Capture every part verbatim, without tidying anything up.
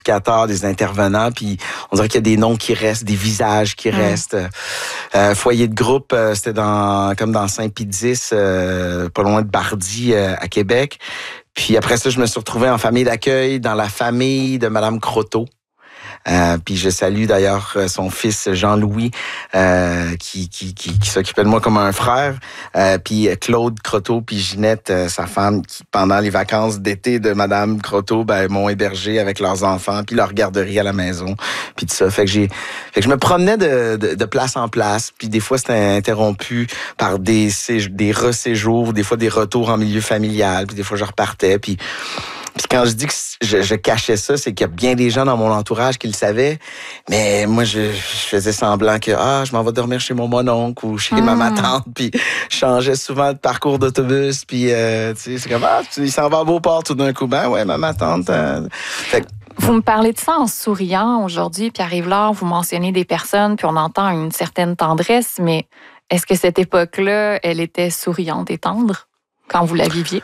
éducateurs, des intervenants, puis on dirait qu'il y a des noms qui restent, des visages qui mmh. restent. Euh, foyer de groupe, euh, c'était dans comme dans Saint-Pédis, euh, pas loin de Bardy, euh, à Québec. Puis après ça, je me suis retrouvé en famille d'accueil, dans la famille de Madame Croteau. Euh, puis je salue d'ailleurs son fils Jean-Louis euh, qui, qui, qui, qui s'occupait de moi comme un frère. Euh, puis Claude Croteau puis Ginette, euh, sa femme, qui pendant les vacances d'été de Madame Croteau, ben m'ont hébergé avec leurs enfants puis leur garderie à la maison. Puis tout ça. Fait que j'ai, fait que je me promenais de, de, de place en place. Puis des fois c'était interrompu par des des reséjours, des fois des retours en milieu familial. Puis des fois je repartais. Puis Puis quand je dis que je, je cachais ça, c'est qu'il y a bien des gens dans mon entourage qui le savaient, mais moi, je, je faisais semblant que ah, je m'en vais dormir chez mon mononcle ou chez mmh. ma tante, puis je changeais souvent de parcours d'autobus, puis euh, tu sais, c'est comme ah, il s'en va à Beauport tout d'un coup, ben ouais, ma tante. Euh... Fait que, vous me parlez de ça en souriant aujourd'hui, Pierre Yvelard, vous mentionnez des personnes, puis on entend une certaine tendresse, mais est-ce que cette époque-là, elle était souriante et tendre quand vous la viviez?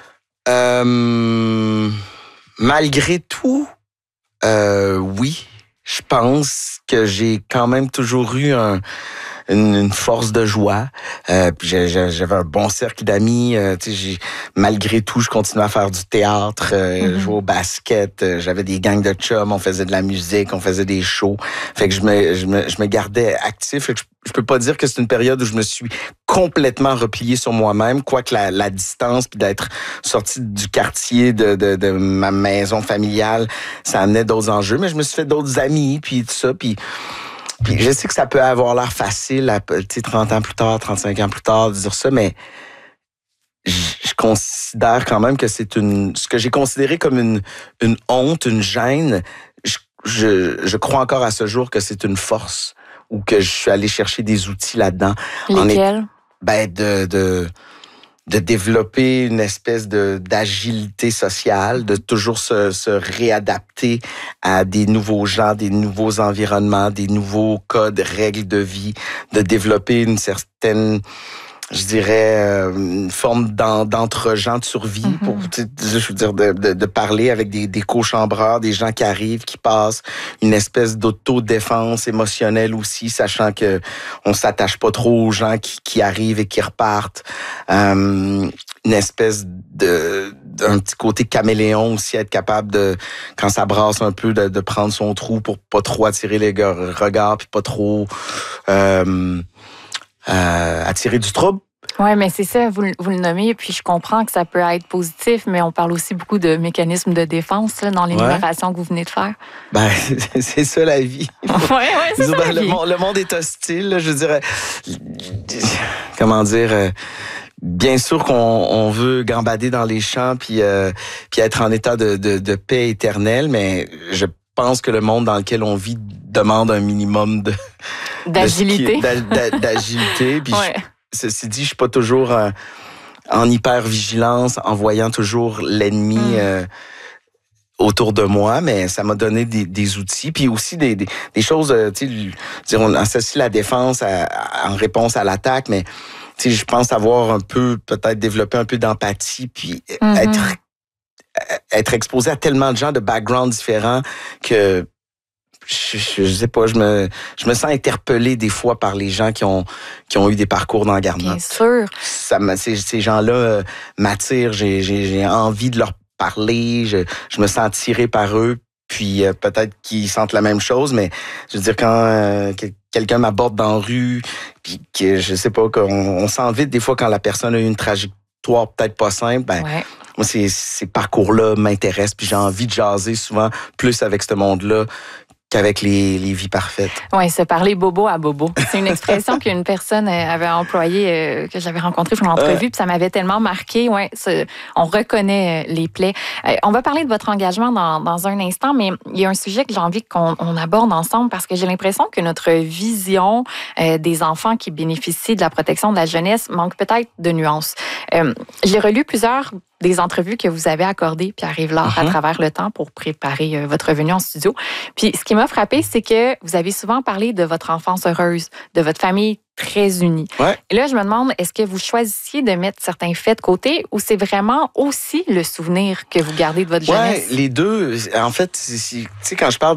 Euh... Malgré tout, euh, oui, je pense que j'ai quand même toujours eu un, une, une force de joie. Euh, puis j'avais un bon cercle d'amis. Euh, tu sais, j'ai, malgré tout, je continuais à faire du théâtre, euh, mm-hmm. jouer au basket. Euh, j'avais des gangs de chums, on faisait de la musique, on faisait des shows. Fait que je me, je me, je me gardais actif. Fait que je, je peux pas dire que c'est une période où je me suis complètement replié sur moi-même, quoique la, la distance puis d'être sorti du quartier de, de, de ma maison familiale, ça amenait d'autres enjeux. Mais je me suis fait d'autres amis puis tout ça. Puis Puis je sais que ça peut avoir l'air facile, à, tu sais, trente ans plus tard, trente-cinq ans plus tard, de dire ça, mais je, je considère quand même que c'est une, ce que j'ai considéré comme une, une honte, une gêne. Je, je, je crois encore à ce jour que c'est une force ou que je suis allé chercher des outils là-dedans. Lesquels? Ben, de, de, de développer une espèce de d'agilité sociale, de toujours se, se réadapter à des nouveaux gens, des nouveaux environnements, des nouveaux codes, règles de vie, de développer une certaine, je dirais, une forme d'entre-gens de survie, mm-hmm. pour, je veux dire, de, de, de parler avec des, des cochambreurs, des gens qui arrivent, qui passent, une espèce d'autodéfense émotionnelle aussi, sachant que on s'attache pas trop aux gens qui, qui arrivent et qui repartent. Euh, une espèce de d'un petit côté caméléon aussi, être capable de, quand ça brasse un peu, de, de prendre son trou pour pas trop attirer les regards, puis pas trop euh, euh, attirer du trouble. Oui, mais c'est ça, vous, vous le nommez, puis je comprends que ça peut être positif, mais on parle aussi beaucoup de mécanismes de défense là, dans l'énumération ouais. que vous venez de faire. Ben, c'est ça la vie. Oui, oui, c'est ça ben, la le, vie. Monde, le monde est hostile, là, je dirais. Comment dire... Euh, Bien sûr qu'on on veut gambader dans les champs puis euh, puis être en état de, de, de paix éternelle, mais je pense que le monde dans lequel on vit demande un minimum de d'agilité. De, d'agilité. Puis ouais. je, ceci dit, je suis pas toujours euh, en hyper vigilance, en voyant toujours l'ennemi. Mm. Euh, autour de moi, mais ça m'a donné des, des outils, puis aussi des, des, des choses, tu sais, on associe la défense à, à, en réponse à l'attaque, mais tu sais, je pense avoir un peu, peut-être développer un peu d'empathie, puis mm-hmm. être être exposé à tellement de gens de backgrounds différents que je, je, je sais pas, je me je me sens interpellé des fois par les gens qui ont qui ont eu des parcours dans la garnotte. Bien sûr. Ça me, ces, ces gens-là euh, m'attirent, j'ai j'ai j'ai envie de leur parler, je je me sens attiré par eux. Puis euh, peut-être qu'ils sentent la même chose, mais je veux dire, quand euh, quelqu'un m'aborde dans la rue, puis que je sais pas, qu'on on sent vite des fois quand la personne a eu une trajectoire peut-être pas simple, ben ouais. moi, ces, ces parcours-là m'intéressent, puis j'ai envie de jaser souvent plus avec ce monde-là qu'avec les, les vies parfaites. Oui, se parler bobo à bobo. C'est une expression qu'une personne avait employée, euh, que j'avais rencontrée pour l'entrevue, euh. puis ça m'avait tellement marqué. Ouais, on reconnaît les plaies. Euh, on va parler de votre engagement dans, dans un instant, mais il y a un sujet que j'ai envie qu'on on aborde ensemble parce que j'ai l'impression que notre vision euh, des enfants qui bénéficient de la protection de la jeunesse manque peut-être de nuances. Euh, j'ai relu plusieurs des entrevues que vous avez accordées, Pierre Yvelard, mm-hmm. à travers le temps pour préparer euh, votre venue en studio. Puis ce qui m'a frappé, c'est que vous avez souvent parlé de votre enfance heureuse, de votre famille très unis. Ouais. Et là, je me demande, est-ce que vous choisissiez de mettre certains faits de côté ou c'est vraiment aussi le souvenir que vous gardez de votre Ouais, jeunesse? les deux. En fait, tu sais, quand je parle